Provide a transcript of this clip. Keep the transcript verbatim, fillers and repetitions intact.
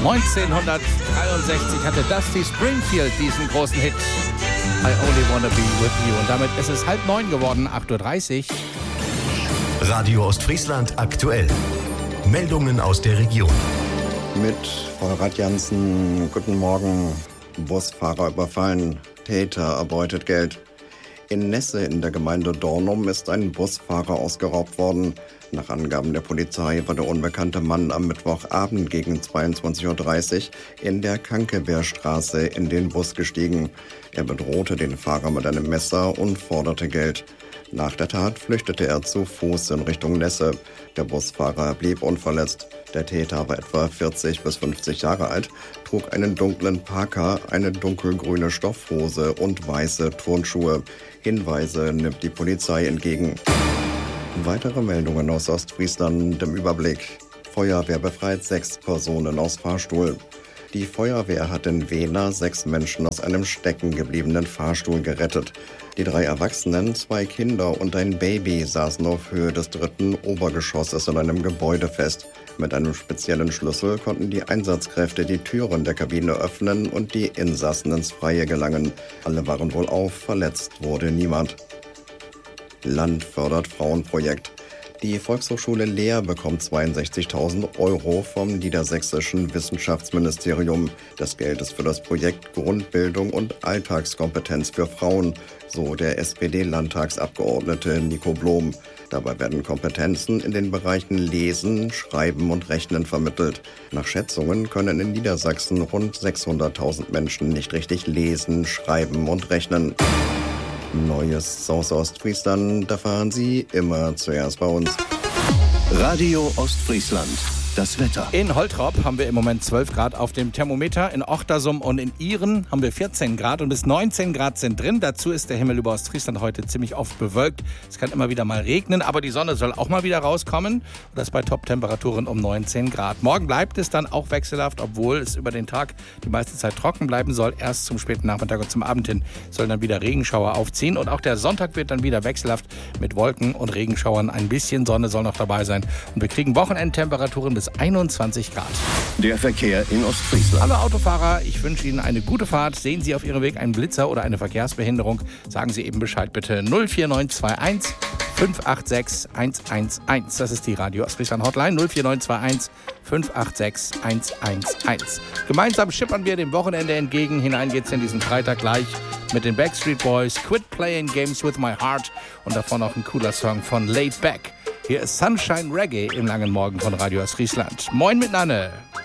neunzehnhundertdreiundsechzig hatte Dusty Springfield diesen großen Hit. I Only Wanna Be With You. Und damit ist es halb neun geworden, acht Uhr dreißig. Radio Ostfriesland aktuell. Meldungen aus der Region. Mit Volrad Jansen, guten Morgen. Busfahrer überfallen, Täter erbeutet Geld. In Nesse in der Gemeinde Dornum ist ein Busfahrer ausgeraubt worden. Nach Angaben der Polizei war der unbekannte Mann am Mittwochabend gegen zweiundzwanzig Uhr dreißig in der Kankeberstraße in den Bus gestiegen. Er bedrohte den Fahrer mit einem Messer und forderte Geld. Nach der Tat flüchtete er zu Fuß in Richtung Nesse. Der Busfahrer blieb unverletzt. Der Täter war etwa vierzig bis fünfzig Jahre alt, trug einen dunklen Parker, eine dunkelgrüne Stoffhose und weiße Turnschuhe. Hinweise nimmt die Polizei entgegen. Weitere Meldungen aus Ostfriesland im Überblick. Feuerwehr befreit sechs Personen aus Fahrstuhl. Die Feuerwehr hat in Wehna sechs Menschen aus einem steckengebliebenen Fahrstuhl gerettet. Die drei Erwachsenen, zwei Kinder und ein Baby saßen auf Höhe des dritten Obergeschosses in einem Gebäude fest. Mit einem speziellen Schlüssel konnten die Einsatzkräfte die Türen der Kabine öffnen und die Insassen ins Freie gelangen. Alle waren wohlauf, verletzt wurde niemand. Land fördert Frauenprojekt. Die Volkshochschule Leer bekommt zweiundsechzigtausend Euro vom niedersächsischen Wissenschaftsministerium. Das Geld ist für das Projekt Grundbildung und Alltagskompetenz für Frauen, so der S P D-Landtagsabgeordnete Nico Blom. Dabei werden Kompetenzen in den Bereichen Lesen, Schreiben und Rechnen vermittelt. Nach Schätzungen können in Niedersachsen rund sechshunderttausend Menschen nicht richtig lesen, schreiben und rechnen. Neues aus Ostfriesland, da fahren Sie immer zuerst bei uns. Radio Ostfriesland. Das Wetter. In Holtrop haben wir im Moment zwölf Grad auf dem Thermometer. In Ochtersum und in Ihren haben wir vierzehn Grad und bis neunzehn Grad sind drin. Dazu ist der Himmel über Ostfriesland heute ziemlich oft bewölkt. Es kann immer wieder mal regnen, aber die Sonne soll auch mal wieder rauskommen. Und das bei Top-Temperaturen um neunzehn Grad. Morgen bleibt es dann auch wechselhaft, obwohl es über den Tag die meiste Zeit trocken bleiben soll. Erst zum späten Nachmittag und zum Abend hin sollen dann wieder Regenschauer aufziehen. Und auch der Sonntag wird dann wieder wechselhaft mit Wolken und Regenschauern. Ein bisschen Sonne soll noch dabei sein. Und wir kriegen Wochenendtemperaturen bis einundzwanzig Grad. Der Verkehr in Ostfriesland. Hallo Autofahrer, ich wünsche Ihnen eine gute Fahrt. Sehen Sie auf Ihrem Weg einen Blitzer oder eine Verkehrsbehinderung, sagen Sie eben Bescheid bitte. null vier neun zwei eins fünf acht sechs eins eins eins. Das ist die Radio Ostfriesland Hotline. null vier neun zwei eins fünf acht sechs eins eins eins. Gemeinsam schippern wir dem Wochenende entgegen. Hinein geht's in diesen Freitag gleich mit den Backstreet Boys. Quit Playing Games With My Heart. Und davon noch ein cooler Song von Laid Back. Hier ist Sunshine Reggae im langen Morgen von Radio Ostfriesland. Moin miteinander.